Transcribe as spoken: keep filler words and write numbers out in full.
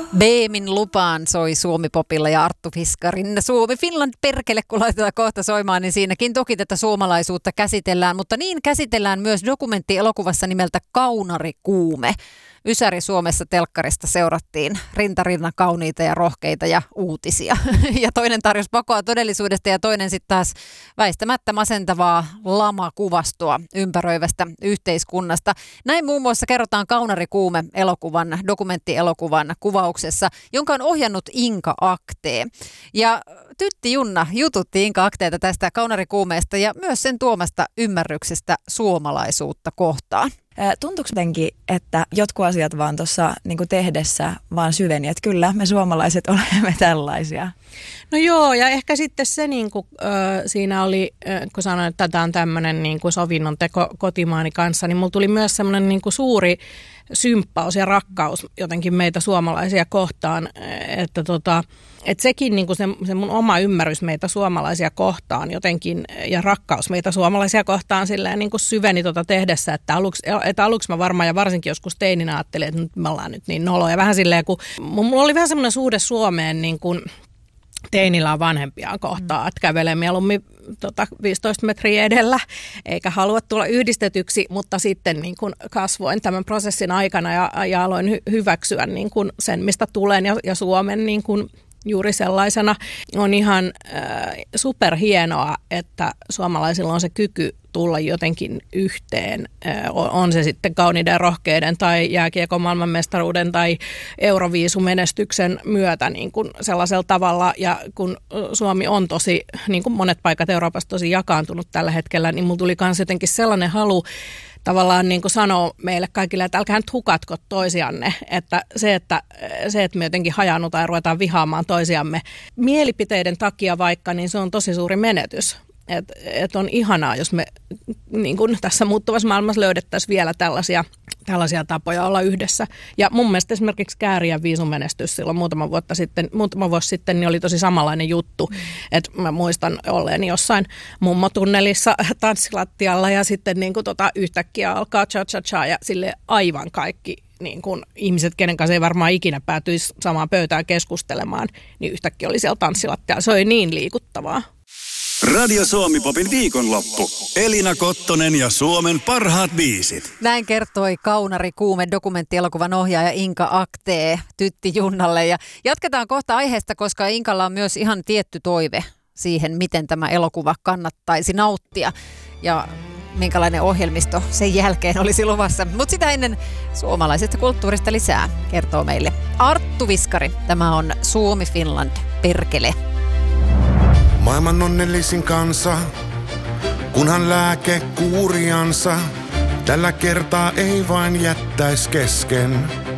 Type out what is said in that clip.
Beemin lupaan soi Suomi-popilla ja Arttu Fiskarin Suomi Finland perkele, kun laitetaan kohta soimaan, niin siinäkin toki tätä suomalaisuutta käsitellään, mutta niin käsitellään myös dokumenttielokuvassa nimeltä Kaunarikuume. Ysäri Suomessa telkkarista seurattiin rintarinnan kauniita ja rohkeita ja uutisia. Ja toinen tarjosi pakoa todellisuudesta ja toinen sitten taas väistämättä masentavaa lamakuvastoa ympäröivästä yhteiskunnasta. Näin muun muassa kerrotaan Kaunarikuume elokuvan, dokumenttielokuvan kuvauksessa, jonka on ohjannut Inka Aktee. Ja Tytti Junna jututti Inka Akteeta tästä Kaunarikuumeesta ja myös sen tuomasta ymmärryksestä suomalaisuutta kohtaan. Tuntuuko jotenkin, että jotkut asiat vaan tuossa niin tehdessä vaan syveni, että kyllä me suomalaiset olemme tällaisia? No joo, ja ehkä sitten se, niin kuin, äh, siinä oli, äh, kun sanoin, että tämä on tämmöinen niin kuin sovinnon teko kotimaani kanssa, niin mulla tuli myös semmoinen niin kuin suuri symppaus ja rakkaus jotenkin meitä suomalaisia kohtaan, että tota, että sekin niin kuin se, se mun oma ymmärrys meitä suomalaisia kohtaan jotenkin ja rakkaus meitä suomalaisia kohtaan silleen niin kuin syveni tota tehdessä, että aluksi, että aluksi mä varmaan ja varsinkin joskus teininä ajattelin, että nyt me ollaan nyt niin noloja. Vähän silleen, kun mulla oli vähän semmoinen suhde Suomeen niin kuin teinillä on vanhempiaan kohtaa, että kävelee mieluummin tota, viisitoista metriä edellä, eikä halua tulla yhdistetyksi, mutta sitten niin kun kasvoin tämän prosessin aikana ja, ja aloin hy- hyväksyä niin kun sen, mistä tulen ja, ja Suomen niin kun juuri sellaisena. On ihan äh, superhienoa, että suomalaisilla on se kyky tulla jotenkin yhteen, on se sitten kauniiden ja rohkeiden tai jääkiekon maailmanmestaruuden tai Euroviisumenestyksen myötä niin kuin sellaisella tavalla. Ja kun Suomi on tosi, niin kuin monet paikat Euroopassa tosi jakaantunut tällä hetkellä, niin mulla tuli myös jotenkin sellainen halu tavallaan niin kuin sanoo meille kaikille, että älkää nyt hukatko toisianne, että se, että se, että me jotenkin hajannutaan ja ruvetaan vihaamaan toisiamme mielipiteiden takia vaikka, niin se on tosi suuri menetys. Että et on ihanaa, jos me niin kun tässä muuttuvassa maailmassa löydettäisiin vielä tällaisia, tällaisia tapoja olla yhdessä. Ja mun mielestä esimerkiksi Kääriän viisumenestys silloin muutama, vuotta sitten, muutama vuosi sitten niin oli tosi samanlainen juttu. Mm. Että mä muistan olleeni jossain mummotunnelissa tanssilattialla ja sitten niin kun tota, yhtäkkiä alkaa cha-cha-cha ja sille aivan kaikki niin kun ihmiset, kenen kanssa ei varmaan ikinä päätyisi samaan pöytään keskustelemaan, niin yhtäkkiä oli siellä tanssilattialla. Se oli niin liikuttavaa. Radio Suomi-popin viikonloppu. Elina Kottonen ja Suomen parhaat biisit. Näin kertoi Kaunarikuume dokumenttielokuvan ohjaaja Inka Aktee Tytti Junnalle. Ja jatketaan kohta aiheesta, koska Inkalla on myös ihan tietty toive siihen, miten tämä elokuva kannattaisi nauttia. Ja minkälainen ohjelmisto sen jälkeen olisi luvassa. Mutta sitä ennen suomalaisesta kulttuurista lisää kertoo meille Arttu Fiskari. Tämä on Suomi Finland perkele. Maailman onnellisin kansa, kunhan lääke kuuriansa, tällä kertaa ei vain jättäis kesken.